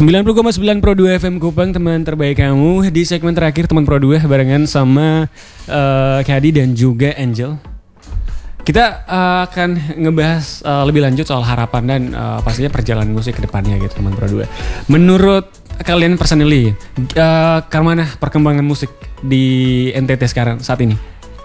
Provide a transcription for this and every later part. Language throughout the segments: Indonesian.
90,9 Pro 2 FM Kupang, teman terbaik kamu. Di segmen terakhir teman Pro 2 barengan sama Kadi dan juga Angel. Kita akan ngebahas lebih lanjut soal harapan dan pastinya perjalanan musik ke depannya gitu teman Pro 2. Menurut kalian personally, kemana perkembangan musik di NTT sekarang saat ini?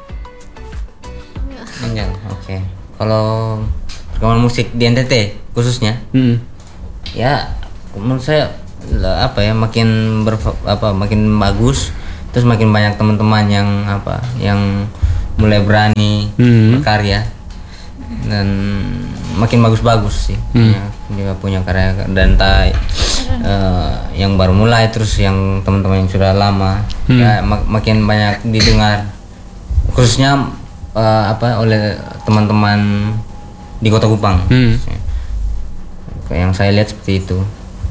Angel, oke. Kalau perkembangan musik di NTT khususnya, ya menurut saya makin makin bagus, terus makin banyak teman-teman yang mulai berani berkarya dan makin bagus-bagus sih. Juga punya karya dan yang baru mulai, terus yang teman-teman yang sudah lama ya makin banyak didengar, khususnya oleh teman-teman di Kota Kupang. Yang saya lihat seperti itu.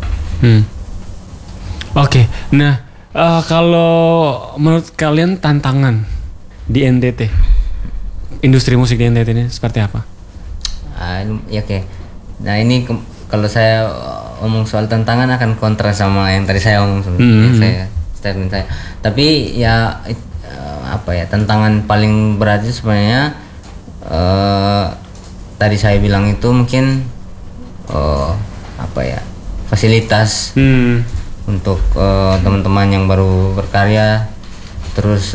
Oke. Nah, kalau menurut kalian tantangan di NTT, industri musik di NTT ini seperti apa? Ya oke. Nah ini kalau saya omong soal tantangan akan kontra sama yang tadi saya omong sebelumnya, statement saya. Tapi ya tantangan paling berat itu sebenarnya tadi saya bilang itu mungkin fasilitas untuk teman-teman yang baru berkarya, terus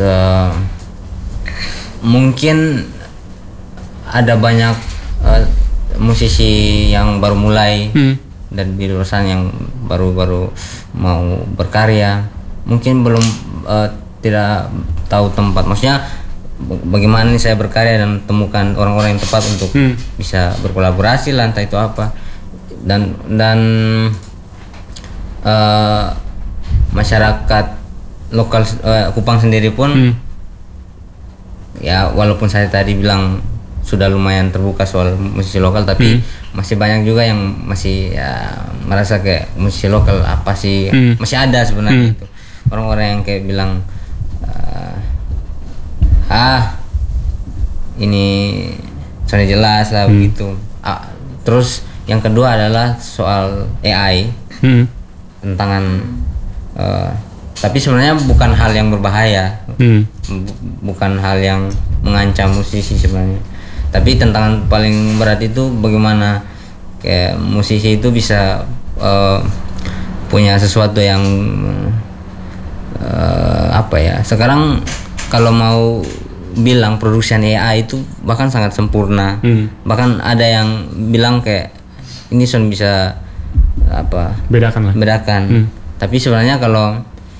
mungkin ada banyak musisi yang baru mulai dan di luaran yang baru mau berkarya, mungkin belum tidak tahu tempat. Maksudnya bagaimana nih saya berkarya dan temukan orang-orang yang tepat untuk bisa berkolaborasi lah, entah itu apa. Dan masyarakat lokal Kupang sendiri pun ya walaupun saya tadi bilang sudah lumayan terbuka soal musisi lokal, tapi masih banyak juga yang masih merasa kayak musisi lokal apa sih, masih ada sebenarnya itu orang-orang yang kayak bilang ini soalnya jelas lah begitu. Terus yang kedua adalah soal AI, tantangan. Tapi sebenarnya bukan hal yang berbahaya, bukan hal yang mengancam musisi sebenarnya. Tapi tantangan paling berat itu bagaimana kayak musisi itu bisa punya sesuatu yang sekarang kalau mau bilang produksi AI itu bahkan sangat sempurna. Bahkan ada yang bilang kayak ini sound bisa bedakan. Tapi sebenarnya kalau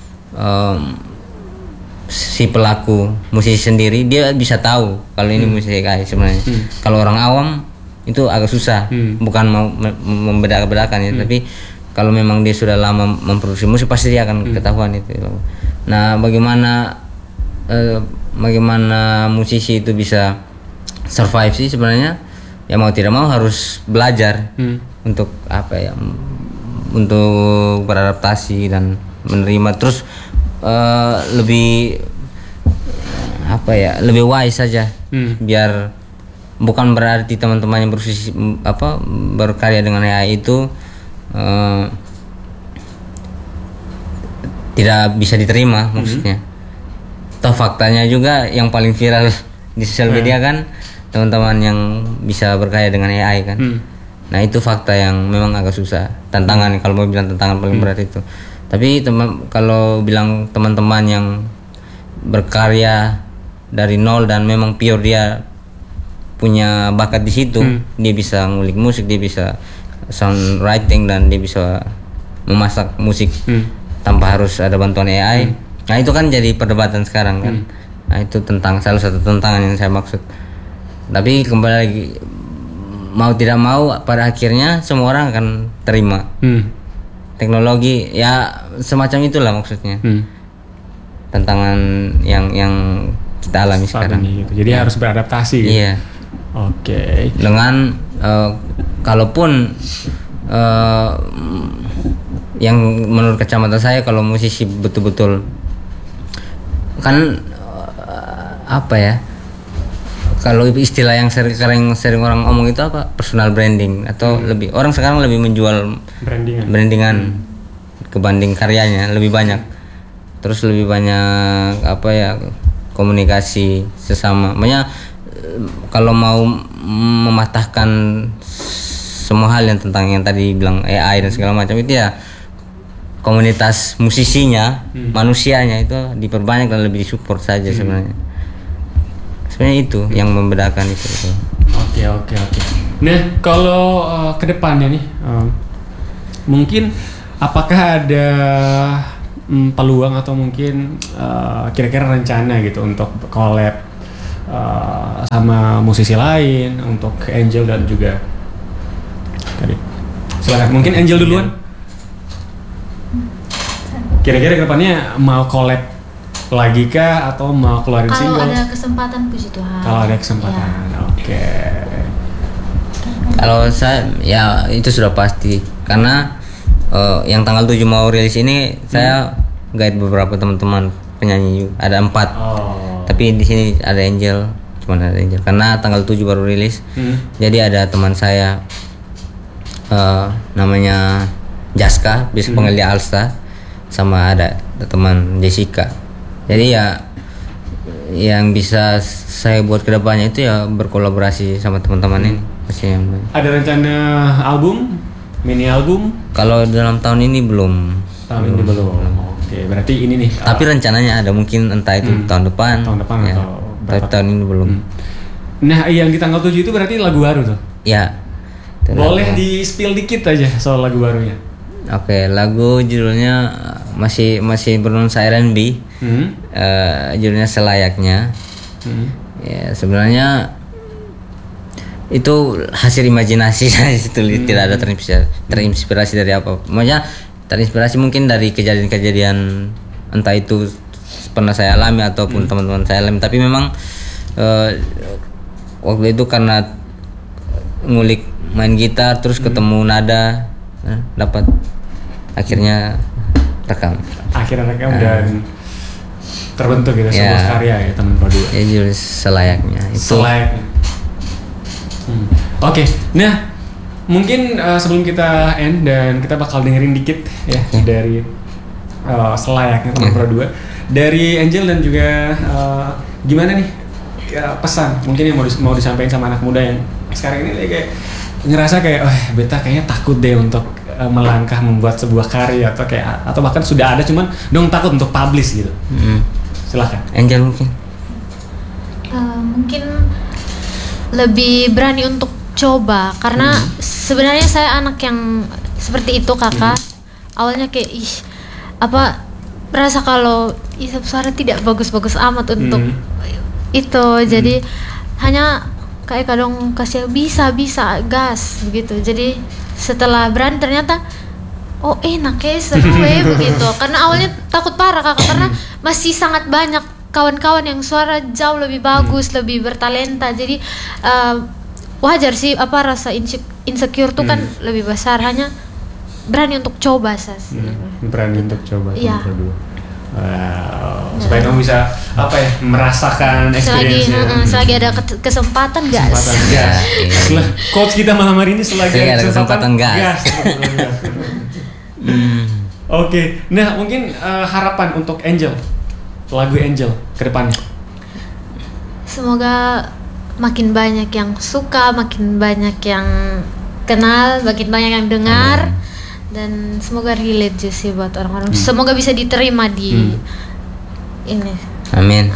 si pelaku musisi sendiri dia bisa tahu kalau ini musik AI sebenarnya. Kalau orang awam itu agak susah, bukan mau membedakan ya, tapi kalau memang dia sudah lama memproduksi musik pasti dia akan ketahuan itu. Nah, bagaimana musisi itu bisa survive sih sebenarnya? Ya mau tidak mau harus belajar untuk untuk beradaptasi dan menerima, terus lebih wise saja, biar bukan berarti teman-teman yang berkarya dengan AI itu tidak bisa diterima maksudnya. Toh faktanya juga yang paling viral di sosial media kan teman-teman yang bisa berkarya dengan AI kan. Nah itu fakta yang memang agak susah, tantangan kalau mau bilang tantangan paling berat itu. Tapi kalau bilang teman-teman yang berkarya dari nol dan memang pure dia punya bakat di situ, dia bisa ngulik musik, dia bisa songwriting dan dia bisa memasak musik tanpa harus ada bantuan AI. Nah itu kan jadi perdebatan sekarang kan. Nah itu salah satu tantangan yang saya maksud. Tapi kembali lagi, mau tidak mau pada akhirnya semua orang akan terima teknologi ya semacam itulah maksudnya. Tantangan yang kita alami sekarang gitu. Jadi harus beradaptasi gitu. Iya. Oke. Dengan kalaupun yang menurut kacamata saya, kalau musisi betul-betul kan kalau istilah yang sering orang omong itu personal branding, atau lebih orang sekarang lebih menjual brandingan. kebanding karyanya lebih banyak. Terus lebih banyak apa ya, komunikasi sesama. Makanya kalau mau mematahkan semua hal yang tentang yang tadi bilang AI dan segala macam itu ya komunitas musisinya, manusianya itu diperbanyak dan lebih disupport saja sebenarnya. Sebenarnya itu yang membedakan itu. Oke. Nah, kalau ke depannya nih, mungkin apakah ada peluang atau mungkin kira-kira rencana gitu untuk collab sama musisi lain, untuk Angel dan juga tadi. Silakan, mungkin Angel duluan. Kira-kira ke depannya mau collab lagi kah atau mau keluarin single? Kalau ada kesempatan puji Tuhan. Kalau ada kesempatan, ya. Oke. Kalau saya ya itu sudah pasti karena yang tanggal 7 mau rilis ini saya guide beberapa teman-teman penyanyi, ada 4. Tapi di sini ada Angel, cuma ada Angel karena tanggal 7 baru rilis. Jadi ada teman saya namanya Jaska, bisa panggil dia Alsta, sama ada teman Jessica. Jadi ya yang bisa saya buat kedepannya itu ya berkolaborasi sama teman-teman ini. Pasti yang ada rencana album, mini album? Kalau dalam tahun ini belum. Tahun ini belum. Oke, berarti ini nih. Tapi rencananya ada, mungkin entah itu tahun depan. Tahun depan ya, atau tapi tahun ini belum. Nah, yang di tanggal 7 itu berarti lagu baru tuh? Ya. Boleh di-spill dikit aja soal lagu barunya. Oke, lagu judulnya masih bernuansa R&B. Judulnya Selayaknya. Ya, sebenarnya itu hasil imajinasi saya tulis, tidak ada terinspirasi dari apa. Maksudnya terinspirasi mungkin dari kejadian-kejadian entah itu pernah saya alami ataupun teman-teman saya alami, tapi memang waktu itu karena ngulik main gitar terus ketemu nada, dapat akhirnya rekam. Dan terbentuk gitu sebuah karya ya teman produk. Ya judul Selayaknya itu. Selayaknya. Oke. Nah, mungkin sebelum kita end dan kita bakal dengerin dikit ya dari Selayaknya teman produk dari Angel dan juga gimana nih pesan mungkin yang mau disampaikan sama anak muda yang sekarang ini kayak ngerasa kayak beta kayaknya takut deh untuk melangkah membuat sebuah karya atau bahkan sudah ada cuman dong takut untuk publish gitu. Silakan. Angel mungkin. Mungkin lebih berani untuk coba karena sebenarnya saya anak yang seperti itu kakak. Awalnya kayak merasa kalau suara tidak bagus-bagus amat untuk itu, jadi hanya kayak kadang kasih bisa gas begitu. Jadi setelah berani ternyata enak ya, seru ya begitu. Karena awalnya takut parah kakak karena masih sangat banyak kawan-kawan yang suara jauh lebih bagus, lebih bertalenta. Jadi wajar sih rasa insecure tuh kan lebih besar, hanya berani untuk coba berani untuk coba. Iya. Supaya kamu bisa merasakan experience-nya. Selagi ada kesempatan gas. Coach kita malam hari ini selagi ada kesempatan gas. Oke. Nah, mungkin harapan untuk Angel, lagu Angel ke depannya. Semoga makin banyak yang suka, makin banyak yang kenal, makin banyak yang dengar. Dan semoga relate sih buat orang-orang. Semoga bisa diterima di ini. Amin.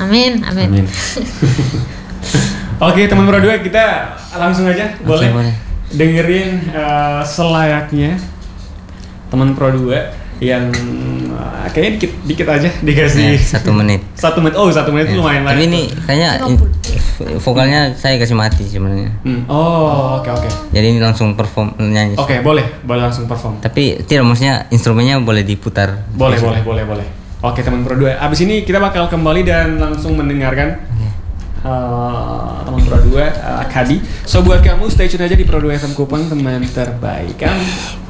Oke, teman Pro 2, kita langsung aja boleh dengerin Selayaknya teman Pro 2 yang kayaknya dikit aja dikasih 1 menit. 1 menit. 1 menit itu lumayan lah. Tapi ini kayaknya vokalnya saya kasih mati sebenarnya. Oke. Jadi ini langsung perform nyanyi. Oke, boleh langsung perform. Tapi tidak, maksudnya instrumennya boleh diputar. Boleh. Oke, teman Pro 2. Abis ini kita bakal kembali dan langsung mendengarkan teman Pro 2 Kadi. So buat kamu stay tune aja di Pro 2 FM Kupang, teman terbaik kamu.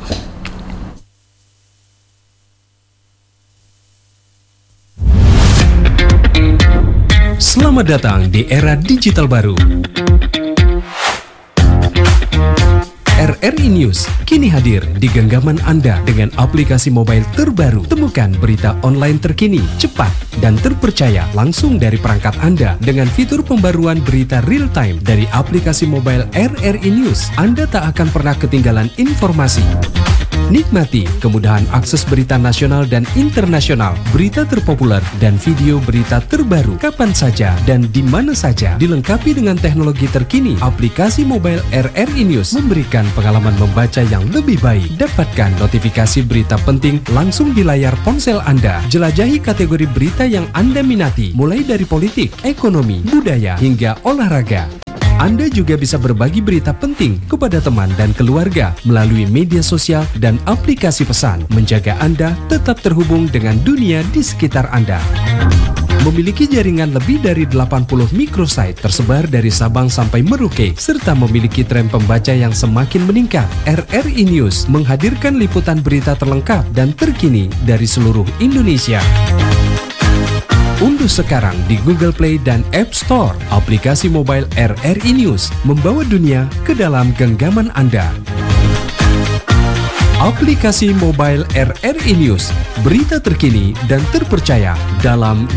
Selamat datang di era digital baru. RRI News kini hadir di genggaman Anda dengan aplikasi mobile terbaru. Temukan berita online terkini, cepat, dan terpercaya langsung dari perangkat Anda dengan fitur pembaruan berita real time dari aplikasi mobile RRI News. Anda tak akan pernah ketinggalan informasi. Nikmati kemudahan akses berita nasional dan internasional, berita terpopuler, dan video berita terbaru kapan saja dan di mana saja. Dilengkapi dengan teknologi terkini, aplikasi mobile RRI News memberikan pengalaman membaca yang lebih baik. Dapatkan notifikasi berita penting langsung di layar ponsel Anda. Jelajahi kategori berita yang Anda minati, mulai dari politik, ekonomi, budaya, hingga olahraga. Anda juga bisa berbagi berita penting kepada teman dan keluarga melalui media sosial dan aplikasi pesan, menjaga Anda tetap terhubung dengan dunia di sekitar Anda. Memiliki jaringan lebih dari 80 microsite tersebar dari Sabang sampai Merauke, serta memiliki tren pembaca yang semakin meningkat. RRI News menghadirkan liputan berita terlengkap dan terkini dari seluruh Indonesia. Unduh sekarang di Google Play dan App Store aplikasi mobile RRI News, membawa dunia ke dalam genggaman Anda. Aplikasi mobile RRI News, berita terkini dan terpercaya dalam